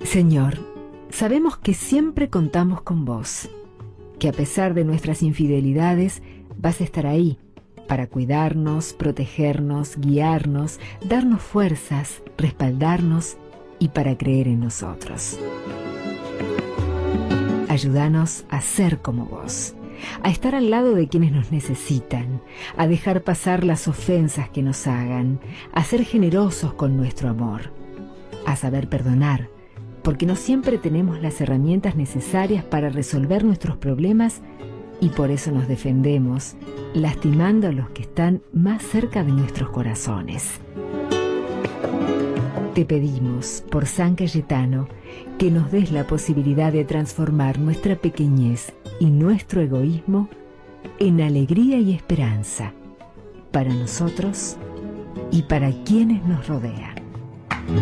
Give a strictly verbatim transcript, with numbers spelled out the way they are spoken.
Señor, sabemos que siempre contamos con vos, que a pesar de nuestras infidelidades vas a estar ahí para cuidarnos, protegernos, guiarnos, darnos fuerzas, respaldarnos y para creer en nosotros. Ayúdanos a ser como vos, a estar al lado de quienes nos necesitan, a dejar pasar las ofensas que nos hagan, a ser generosos con nuestro amor, a saber perdonar, porque no siempre tenemos las herramientas necesarias para resolver nuestros problemas y por eso nos defendemos, lastimando a los que están más cerca de nuestros corazones. Te pedimos, por San Cayetano, que nos des la posibilidad de transformar nuestra pequeñez y nuestro egoísmo en alegría y esperanza para nosotros y para quienes nos rodean.